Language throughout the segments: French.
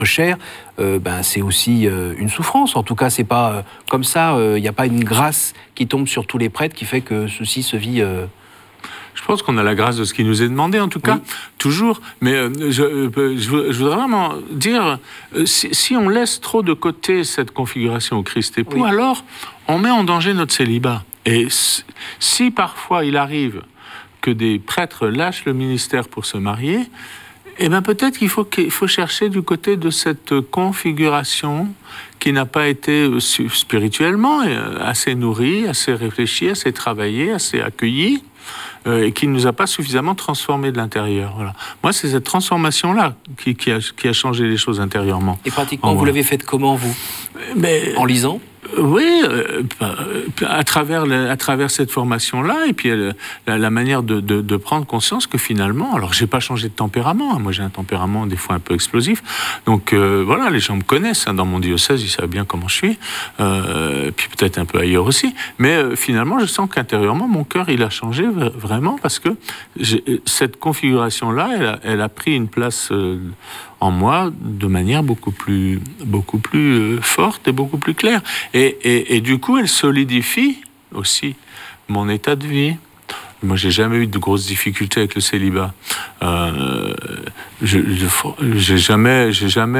cher, c'est aussi une souffrance. En tout cas, c'est pas comme ça. Il n'y a pas une grâce qui tombe sur tous les prêtres qui fait que ceci se vit. Je pense qu'on a la grâce de ce qui nous est demandé, en tout cas, toujours. Mais je voudrais vraiment dire, si on laisse trop de côté cette configuration au Christ époux, alors on met en danger notre célibat. Et si parfois il arrive que des prêtres lâchent le ministère pour se marier, eh bien peut-être qu'il faut chercher du côté de cette configuration qui n'a pas été spirituellement assez nourrie, assez réfléchie, assez travaillée, assez accueillie, et qui ne nous a pas suffisamment transformés de l'intérieur. Voilà. Moi, c'est cette transformation-là qui a changé les choses intérieurement. Et pratiquement, vous l'avez faite comment, vous ? En lisant ? Oui, à travers cette formation-là, et puis la manière de prendre conscience que finalement, alors j'ai pas changé de tempérament, moi j'ai un tempérament des fois un peu explosif, donc voilà, les gens me connaissent, dans mon diocèse, ils savent bien comment je suis, puis peut-être un peu ailleurs aussi, mais finalement je sens qu'intérieurement mon cœur il a changé vraiment parce que cette configuration-là, elle a pris une place en moi de manière beaucoup plus forte et beaucoup plus claire. Et du coup, elle solidifie aussi mon état de vie. Moi, j'ai jamais eu de grosses difficultés avec le célibat. J'ai jamais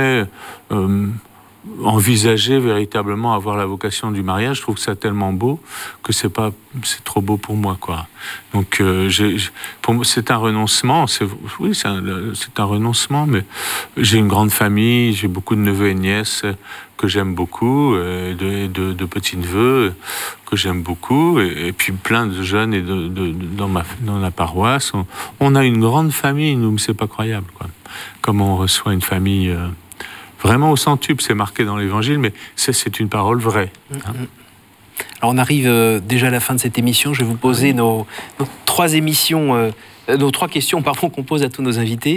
envisagé véritablement avoir la vocation du mariage. Je trouve que c'est tellement beau que c'est trop beau pour moi, quoi. Donc pour moi c'est un renoncement. C'est un renoncement, mais j'ai une grande famille, j'ai beaucoup de neveux et nièces que j'aime beaucoup, de petits neveux que j'aime beaucoup, et puis plein de jeunes et dans la paroisse. On a une grande famille, nous, c'est pas croyable, quoi. Comme on reçoit une famille. Vraiment au centuple, c'est marqué dans l'Évangile, mais c'est une parole vraie. Hein. Alors on arrive déjà à la fin de cette émission. Je vais vous poser nos trois questions qu'on pose à tous nos invités.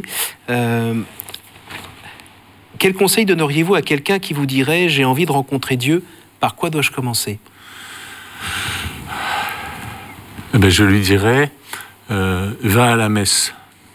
Quel conseil donneriez-vous à quelqu'un qui vous dirait « J'ai envie de rencontrer Dieu, par quoi dois-je commencer ?» Je lui dirais « Va à la messe ».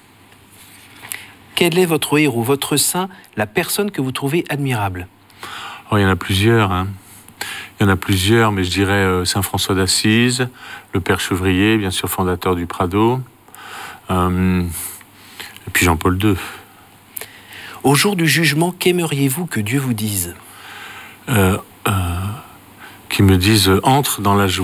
Quel est votre héros, votre saint, la personne que vous trouvez admirable ? Il y en a plusieurs. Il y en a plusieurs, mais je dirais Saint François d'Assise, le Père Chevrier, bien sûr fondateur du Prado, et puis Jean-Paul II. Au jour du jugement, qu'aimeriez-vous que Dieu vous dise ? Qu'il me dise « Entre dans la joie ».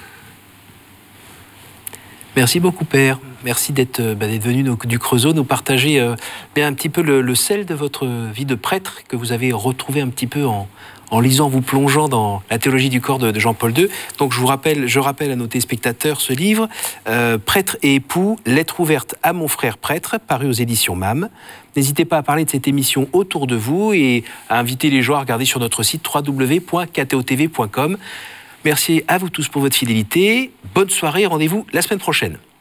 Merci beaucoup, Père. Merci d'être venu du Creusot, nous partager un petit peu le sel de votre vie de prêtre que vous avez retrouvé un petit peu en lisant, vous plongeant dans la théologie du corps de Jean-Paul II. Donc je rappelle à nos téléspectateurs ce livre, Prêtre et époux, lettre ouverte à mon frère prêtre, paru aux éditions MAM. N'hésitez pas à parler de cette émission autour de vous et à inviter les gens à regarder sur notre site www.ktotv.com. Merci à vous tous pour votre fidélité. Bonne soirée, rendez-vous la semaine prochaine.